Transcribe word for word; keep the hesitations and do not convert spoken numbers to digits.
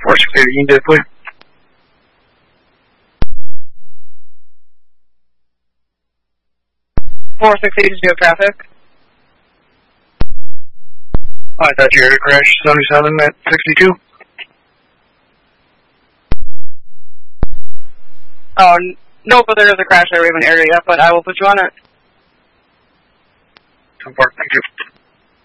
four six eight, you can deploy. four six eight, do you have traffic? I thought you heard a crash, seventy-seven at sixty-two. Oh, no, but there is a crash at Raven area, but I will put you on it. ten four, thank you.